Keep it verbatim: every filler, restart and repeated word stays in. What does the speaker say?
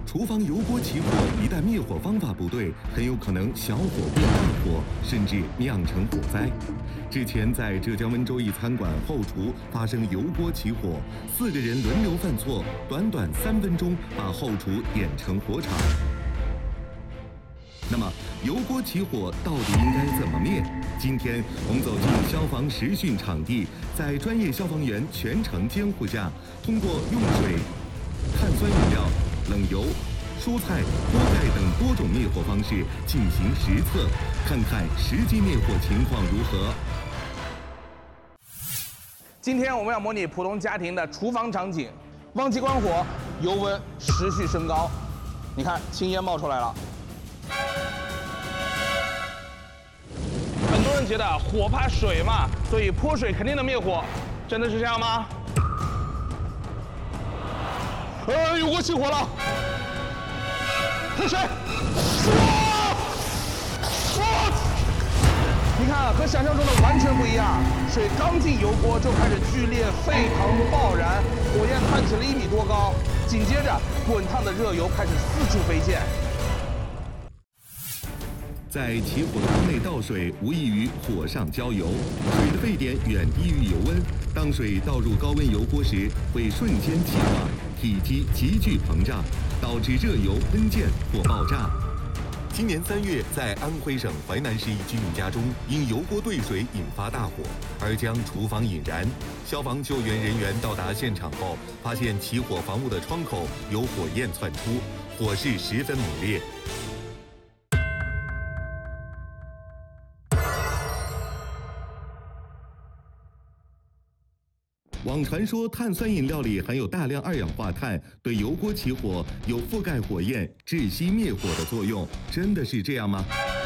厨房油锅起火，一旦灭火方法不对，很有可能小火变大火，甚至酿成火灾。之前在浙江温州一餐馆后厨发生油锅起火，四个人轮流犯错，短短三分钟把后厨点成火场。那么，油锅起火到底应该怎么灭？今天我们走进消防实训场地，在专业消防员全程监护下，通过用水、碳酸饮料、冷油、蔬菜、锅盖等多种灭火方式进行实测，看看实际灭火情况如何。 今天我们要模拟普通家庭的厨房场景，忘记关火，油温持续升高，你看青烟冒出来了。很多人觉得火怕水嘛，所以泼水肯定能灭火，真的是这样吗？呃，油锅起火了，泼水，哇！哇！你看，和想象中的完全不一样，水刚进油锅就开始剧烈沸腾爆燃，火焰窜起了一米多高，紧接着滚烫的热油开始四处飞溅。 在起火的锅内倒水，无异于火上浇油，水的沸点远低于油温。当水倒入高温油锅时，会瞬间气化，体积急剧膨胀，导致热油喷溅或爆炸。今年三月，在安徽省淮南市一居民家中，因油锅兑水引发大火，而将厨房引燃。消防救援人员到达现场后，发现起火房屋的窗口有火焰窜出，火势十分猛烈。网传说碳酸饮料里含有大量二氧化碳，对油锅起火有覆盖火焰、窒息灭火的作用，真的是这样吗？